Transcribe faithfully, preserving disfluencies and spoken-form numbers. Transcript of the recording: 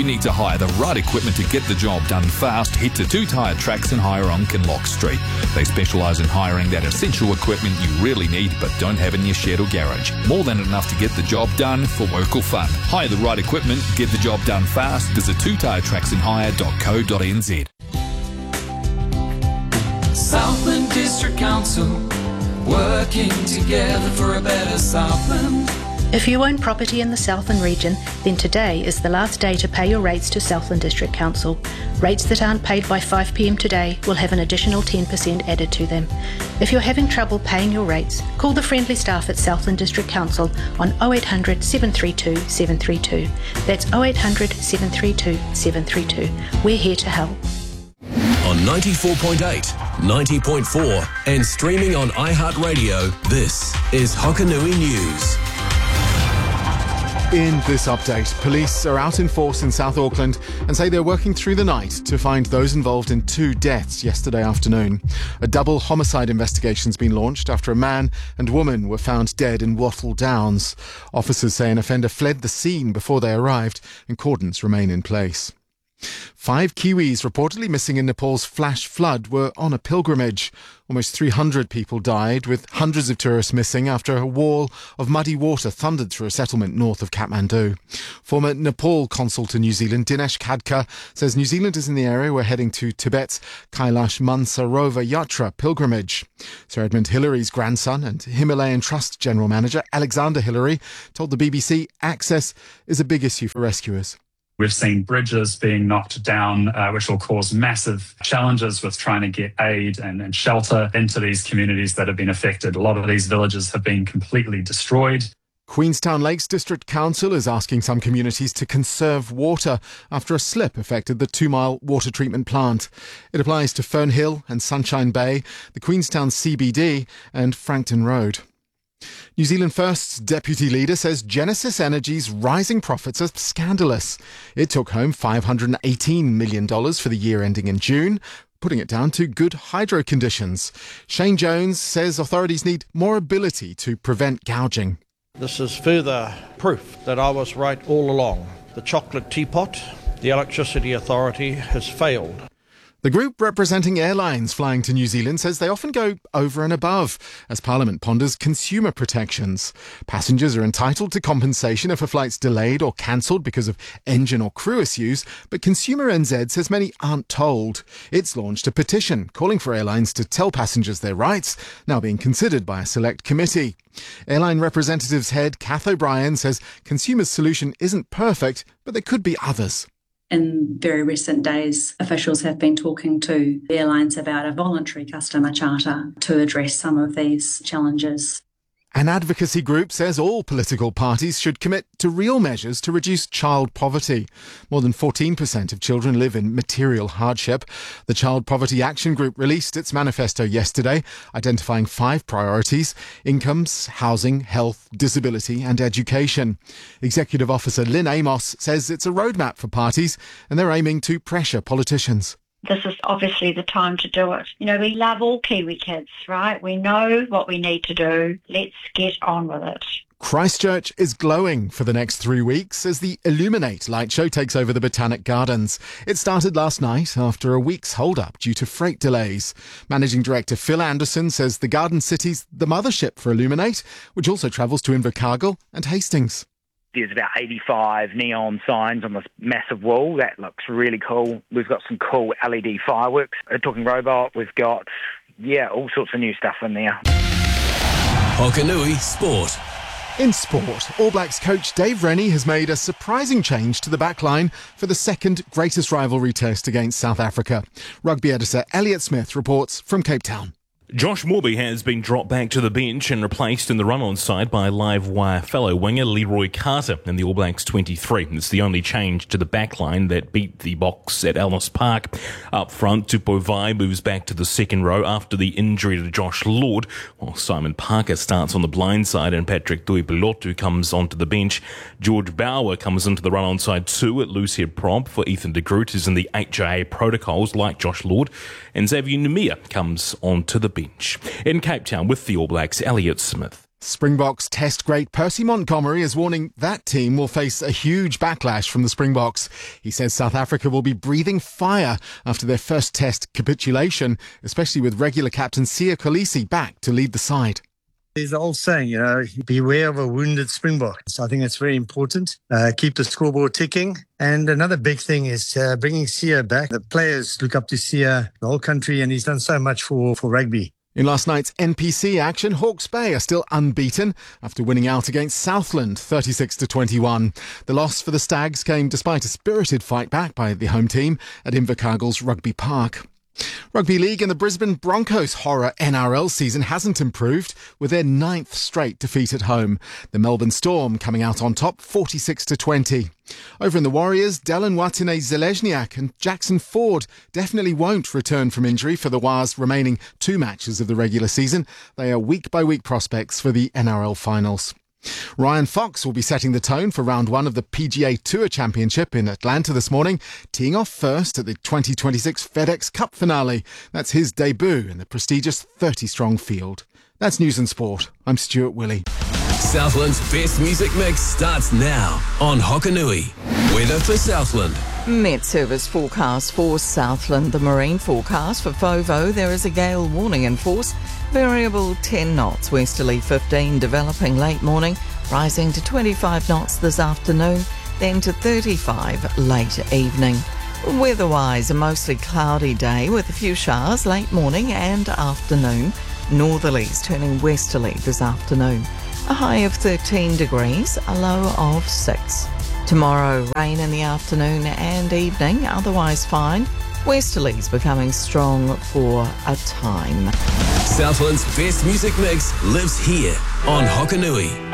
need to hire the right equipment to get the job done fast, head to Two Tyre Tracks and Hire on Kinloch Street. They specialise in hiring that essential equipment you really need but don't have in your shed or garage. More than enough to get the job done for work or fun. Hire the right equipment, get the job done fast. Visit two tyre tracks and hire dot co dot n z. Southland District Council, working together for a better Southland. If you own property in the Southland region, then today is the last day to pay your rates to Southland District Council. Rates that aren't paid by five p m today will have an additional ten percent added to them. If you're having trouble paying your rates, call the friendly staff at Southland District Council on oh eight hundred, seven three two, seven three two. That's oh eight hundred, seven three two, seven three two. We're here to help. On ninety-four point eight, ninety point four and streaming on iHeartRadio, this is Hokanui News. In this update, police are out in force in South Auckland and say they're working through the night to find those involved in two deaths yesterday afternoon. A double homicide investigation's been launched after a man and woman were found dead in Wattle Downs. Officers say an offender fled the scene before they arrived and cordons remain in place. Five Kiwis reportedly missing in Nepal's flash flood were on a pilgrimage. Almost three hundred people died, with hundreds of tourists missing after a wall of muddy water thundered through a settlement north of Kathmandu. Former Nepal consul to New Zealand, Dinesh Khadka, says New Zealanders in the area were heading to Tibet's Kailash Mansarovar Yatra pilgrimage. Sir Edmund Hillary's grandson and Himalayan Trust General Manager Alexander Hillary told the B B C access is a big issue for rescuers. We've seen bridges being knocked down, uh, which will cause massive challenges with trying to get aid and, and shelter into these communities that have been affected. A lot of these villages have been completely destroyed. Queenstown Lakes District Council is asking some communities to conserve water after a slip affected the two-mile water treatment plant. It applies to Fernhill and Sunshine Bay, the Queenstown C B D and Frankton Road. New Zealand First's deputy leader says Genesis Energy's rising profits are scandalous. It took home five hundred eighteen million dollars for the year ending in June, putting it down to good hydro conditions. Shane Jones says authorities need more ability to prevent gouging. This is further proof that I was right all along. The chocolate teapot, the Electricity Authority, has failed. The group representing airlines flying to New Zealand says they often go over and above as Parliament ponders consumer protections. Passengers are entitled to compensation if a flight's delayed or cancelled because of engine or crew issues, but Consumer N Z says many aren't told. It's launched a petition calling for airlines to tell passengers their rights, now being considered by a select committee. Airline Representatives head Kath O'Brien says consumers' solution isn't perfect, but there could be others. In very recent days, officials have been talking to airlines about a voluntary customer charter to address some of these challenges. An advocacy group says all political parties should commit to real measures to reduce child poverty. More than fourteen percent of children live in material hardship. The Child Poverty Action Group released its manifesto yesterday, identifying five priorities: incomes, housing, health, disability and education. Executive Officer Lynn Amos says it's a roadmap for parties and they're aiming to pressure politicians. This is obviously the time to do it. You know, we love all Kiwi kids, right? We know what we need to do. Let's get on with it. Christchurch is glowing for the next three weeks as the Illuminate light show takes over the Botanic Gardens. It started last night after a week's hold-up due to freight delays. Managing Director Phil Anderson says the Garden City's the mothership for Illuminate, which also travels to Invercargill and Hastings. There's about eighty-five neon signs on this massive wall. That looks really cool. We've got some cool L E D fireworks. A talking robot. We've got, yeah, all sorts of new stuff in there. Hokanui Sport. In sport, All Blacks coach Dave Rennie has made a surprising change to the backline for the second greatest rivalry test against South Africa. Rugby editor Elliot Smith reports from Cape Town. Josh Morby has been dropped back to the bench and replaced in the run-on side by live wire fellow winger Leroy Carter in the All Blacks twenty-three. It's the only change to the backline that beat the Box at Ellis Park. Up front, Tupou Vaa'i moves back to the second row after the injury to Josh Lord, while Simon Parker starts on the blind side and Patrick Tuipulotu comes onto the bench. George Bauer comes into the run-on side too at loosehead prop for Ethan de Groot, who's in the H I A protocols like Josh Lord, and Xavier Numia comes onto the bench. In Cape Town with the All Blacks, Elliot Smith. Springboks Test great Percy Montgomery is warning that team will face a huge backlash from the Springboks. He says South Africa will be breathing fire after their first Test capitulation, especially with regular captain Siya Kolisi back to lead the side. There's an old saying, you know, beware of a wounded Springbok. So I think it's very important. Uh, keep the scoreboard ticking. And another big thing is uh, bringing Siya back. The players look up to Siya, the whole country, and he's done so much for, for rugby. In last night's N P C action, Hawke's Bay are still unbeaten after winning out against Southland thirty-six to twenty-one. The loss for the Stags came despite a spirited fight back by the home team at Invercargill's Rugby Park. Rugby League and the Brisbane Broncos' horror N R L season hasn't improved with their ninth straight defeat at home. The Melbourne Storm coming out on top forty-six to twenty. Over in the Warriors, Dylan Watene-Zelezniak and Jackson Ford definitely won't return from injury for the War's remaining two matches of the regular season. They are week-by-week prospects for the N R L finals. Ryan Fox will be setting the tone for round one of the P G A Tour Championship in Atlanta this morning, teeing off first at the twenty twenty-six FedEx Cup finale. That's his debut in the prestigious thirty-strong field. That's News and Sport. I'm Stuart Willey. Southland's best music mix starts now on Hokanui. Weather for Southland. Met Service forecast for Southland. The marine forecast for Fovo. There is a gale warning in force. Variable ten knots, westerly fifteen, developing late morning, rising to twenty-five knots this afternoon, then to thirty-five late evening. Weather-wise, a mostly cloudy day with a few showers late morning and afternoon. Northerlies turning westerly this afternoon. A high of thirteen degrees, a low of six. Tomorrow, rain in the afternoon and evening, otherwise fine. Westerlies becoming strong for a time. Southland's best music mix lives here on Hokanui.